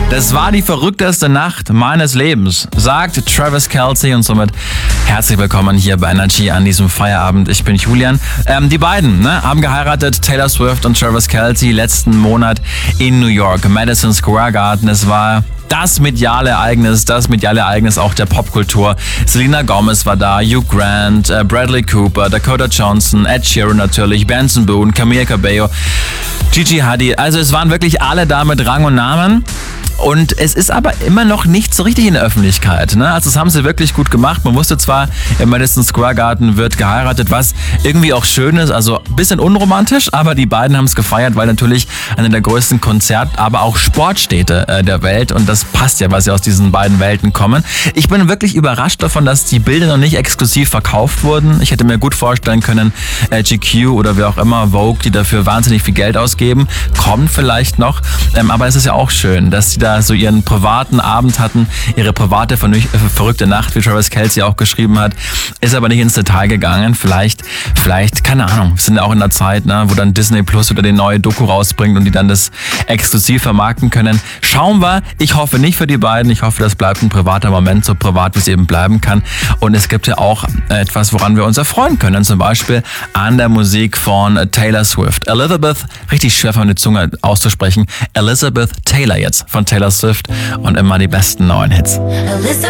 Das war die verrückteste Nacht meines Lebens, sagt Travis Kelce, und somit herzlich willkommen hier bei Energy an diesem Feierabend. Ich bin Julian. Die beiden haben geheiratet, Taylor Swift und Travis Kelce, letzten Monat in New York, Madison Square Garden. Es war das mediale Ereignis auch der Popkultur. Selena Gomez war da, Hugh Grant, Bradley Cooper, Dakota Johnson, Ed Sheeran natürlich, Benson Boone, Camila Cabello, Gigi Hadid. Also es waren wirklich alle da mit Rang und Namen. Und es ist aber immer noch nicht so richtig in der Öffentlichkeit. Ne? Also das haben sie wirklich gut gemacht. Man wusste zwar, im Madison Square Garden wird geheiratet, was irgendwie auch schön ist. Also ein bisschen unromantisch, aber die beiden haben es gefeiert, weil natürlich eine der größten Konzert-, aber auch Sportstädte der Welt. Und das passt ja, weil sie aus diesen beiden Welten kommen. Ich bin wirklich überrascht davon, dass die Bilder noch nicht exklusiv verkauft wurden. Ich hätte mir gut vorstellen können, GQ oder wie auch immer, Vogue, die dafür wahnsinnig viel Geld ausgeben, kommen vielleicht noch. Aber es ist ja auch schön, dass sie da so ihren privaten Abend hatten, ihre private verrückte Nacht, wie Travis Kelce auch geschrieben hat, ist aber nicht ins Detail gegangen. Vielleicht, keine Ahnung, wir sind ja auch in der Zeit, wo dann Disney Plus wieder den neue Doku rausbringt und die dann das exklusiv vermarkten können. Schauen wir. Ich hoffe nicht für die beiden. Ich hoffe, das bleibt ein privater Moment, so privat, wie es eben bleiben kann. Und es gibt ja auch etwas, woran wir uns erfreuen können. Zum Beispiel an der Musik von Taylor Swift. Elizabeth, richtig schwer von der Zunge auszusprechen. Elizabeth Taylor jetzt von Taylor Swift und immer die besten neuen Hits.